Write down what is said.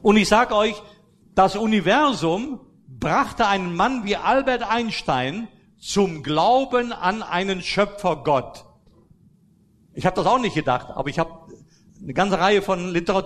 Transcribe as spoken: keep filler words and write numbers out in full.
Und ich sage euch, das Universum brachte einen Mann wie Albert Einstein zum Glauben an einen Schöpfergott. Ich habe das auch nicht gedacht, aber ich habe eine ganze Reihe von Literatur